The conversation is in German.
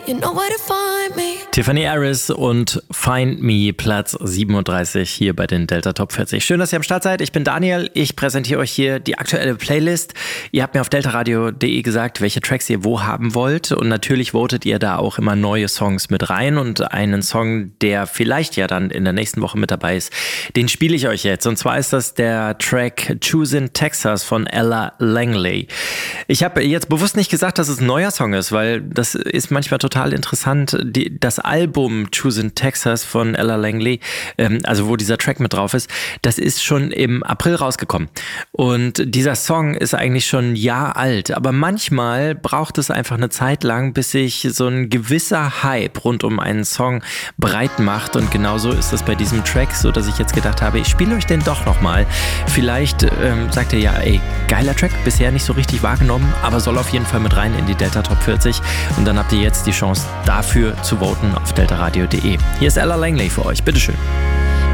You know where to find me. Tiffany Harris und Find Me, Platz 37 hier bei den Delta Top 40. Schön, dass ihr am Start seid. Ich bin Daniel. Ich präsentiere euch hier die aktuelle Playlist. Ihr habt mir auf deltaradio.de gesagt, welche Tracks ihr wo haben wollt. Und natürlich votet ihr da auch immer neue Songs mit rein. Und einen Song, der vielleicht ja dann in der nächsten Woche mit dabei ist, den spiele ich euch jetzt. Und zwar ist das der Track Choosin' Texas von Ella Langley. Ich habe jetzt bewusst nicht gesagt, dass es ein neuer Song ist, weil das ist manchmal total interessant. Das Album Choosin' Texas von Ella Langley, also wo dieser Track mit drauf ist, das ist schon im April rausgekommen. Und dieser Song ist eigentlich schon ein Jahr alt. Aber manchmal braucht es einfach eine Zeit lang, bis sich so ein gewisser Hype rund um einen Song breit macht. Und genauso ist das bei diesem Track, so dass ich jetzt gedacht habe, ich spiele euch den doch nochmal. Vielleicht sagt ihr ja, ey, geiler Track, bisher nicht so richtig wahrgenommen, aber soll auf jeden Fall mit rein in die Delta Top 40. Und dann habt ihr jetzt die Chance dafür zu voten auf deltaradio.de. Hier ist Ella Langley für euch. Bitteschön.